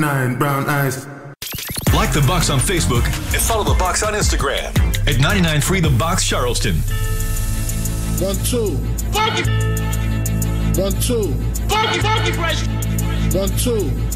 Nine brown eyes. Like The Box on Facebook and follow The Box on Instagram at 99.3 The Box Charleston. 1, 2. Funky. 1, 2. Funky fresh. 1, 2.